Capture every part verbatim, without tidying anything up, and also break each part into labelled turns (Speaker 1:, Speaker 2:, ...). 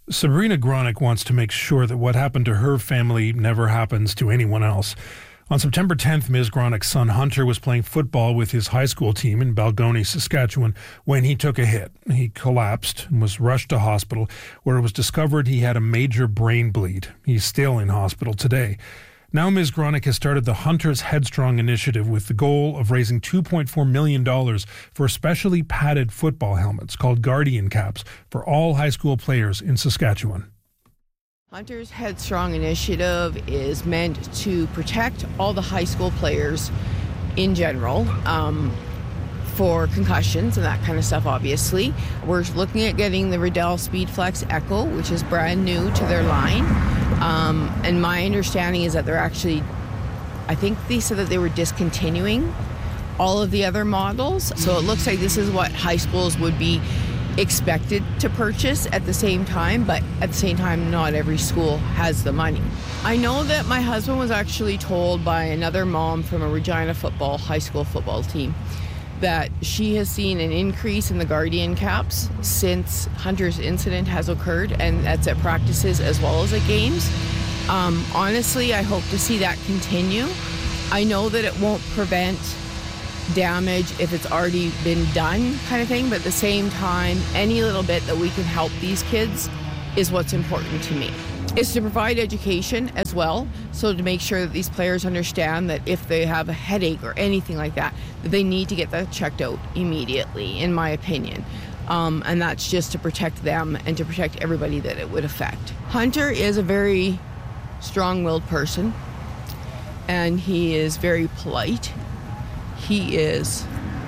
Speaker 1: Sabrina Gronick wants to make sure that what happened to her family never happens to anyone else. On September tenth, Miz Gronick's son Hunter was playing football with his high school team in Balgonie, Saskatchewan, when he took a hit. He collapsed and was rushed to hospital, where it was discovered he had a major brain bleed. He's still in hospital today. Now Miz Gronick has started the Hunter's Headstrong initiative with the goal of raising two point four million dollars for specially padded football helmets called Guardian Caps for all high school players in Saskatchewan.
Speaker 2: Hunter's Headstrong initiative is meant to protect all the high school players in general um, for concussions and that kind of stuff, obviously. We're looking at getting the Riddell Speedflex Echo, which is brand new to their line. Um, and my understanding is that they're actually, I think they said that they were discontinuing all of the other models. So it looks like this is what high schools would be expected to purchase at the same time, but at the same time, not every school has the money. I know that my husband was actually told by another mom from a Regina football, high school football team, that she has seen an increase in the Guardian Caps since Hunter's incident has occurred, and that's at practices as well as at games. Um, honestly, I hope to see that continue. I know that it won't prevent damage if it's already been done, kind of thing, but at the same time, any little bit that we can help these kids is what's important to me. Is to provide education as well, so to make sure that these players understand that if they have a headache or anything like that, that they need to get that checked out immediately, in my opinion. Um, and that's just to protect them and to protect everybody that it would affect. Hunter is a very strong-willed person, and he is very polite. He is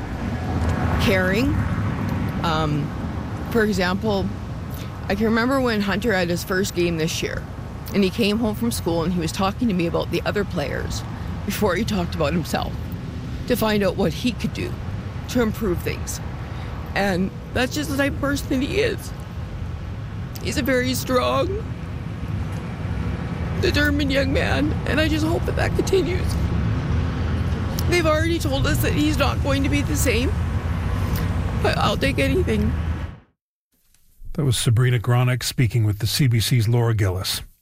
Speaker 2: caring. Um, for example, I can remember when Hunter had his first game this year, and he came home from school and he was talking to me about the other players before he talked about himself, to find out what he could do to improve things. And that's just the type of person that he is. He's a very strong, determined young man, and I just hope that that continues. They've already told us that he's not going to be the same, but I'll take anything.
Speaker 1: That was Sabrina Gronick speaking with the C B C's Laura Gillis.